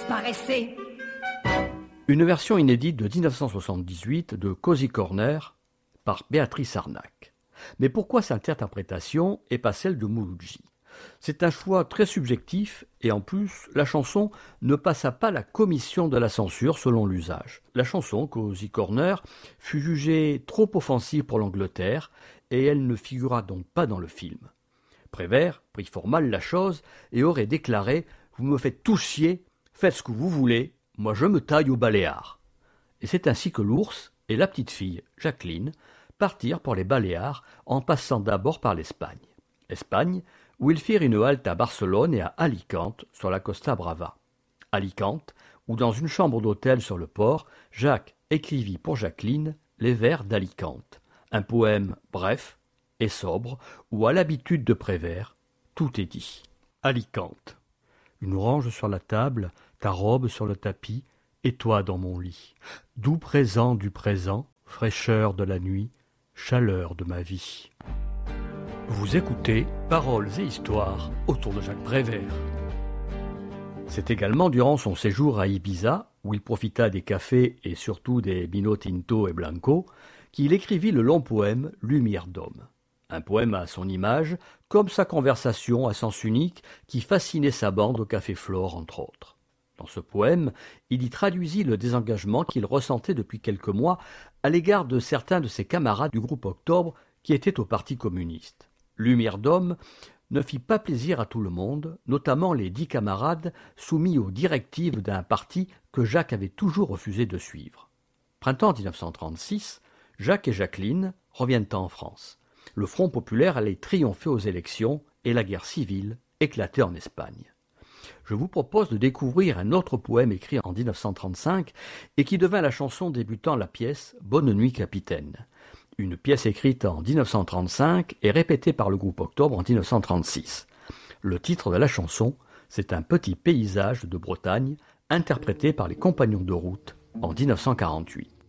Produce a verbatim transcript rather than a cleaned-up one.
disparaissez. Une version inédite de dix-neuf cent soixante-dix-huit de Cozy Corner par Béatrice Arnac. Mais pourquoi cette interprétation et pas celle de Mouloudji? C'est un choix très subjectif et en plus, la chanson ne passa pas la commission de la censure selon l'usage. La chanson, Cozy Corner, fut jugée trop offensive pour l'Angleterre et elle ne figura donc pas dans le film. Prévert prit fort mal la chose et aurait déclaré « Vous me faites tout chier, faites ce que vous voulez, moi je me taille aux Baléares ». Et c'est ainsi que l'ours et la petite fille, Jacqueline, partirent pour les Baléares en passant d'abord par l'Espagne. Espagne, où ils firent une halte à Barcelone et à Alicante sur la Costa Brava. Alicante, où dans une chambre d'hôtel sur le port, Jacques écrivit pour Jacqueline les vers d'Alicante, un poème bref et sobre, où à l'habitude de Prévert, tout est dit. Alicante. Une orange sur la table, ta robe sur le tapis, et toi dans mon lit. Doux présent du présent, fraîcheur de la nuit, chaleur de ma vie. Vous écoutez Paroles et Histoires autour de Jacques Prévert. C'est également durant son séjour à Ibiza, où il profita des cafés et surtout des Vino Tinto et Blanco, qu'il écrivit le long poème Lumière d'homme. Un poème à son image, comme sa conversation à sens unique qui fascinait sa bande au Café Flore, entre autres. Dans ce poème, il y traduisit le désengagement qu'il ressentait depuis quelques mois à l'égard de certains de ses camarades du groupe Octobre qui étaient au Parti communiste. Lumière d'homme ne fit pas plaisir à tout le monde, notamment les dix camarades soumis aux directives d'un parti que Jacques avait toujours refusé de suivre. Printemps dix-neuf cent trente-six, Jacques et Jacqueline reviennent en France. Le Front populaire allait triompher aux élections et la guerre civile éclatait en Espagne. Je vous propose de découvrir un autre poème écrit en dix-neuf cent trente-cinq et qui devint la chanson débutant la pièce « Bonne nuit, capitaine ». Une pièce écrite en dix-neuf cent trente-cinq et répétée par le groupe Octobre en dix-neuf cent trente-six. Le titre de la chanson, c'est un petit paysage de Bretagne interprété par les Compagnons de route en dix-neuf cent quarante-huit.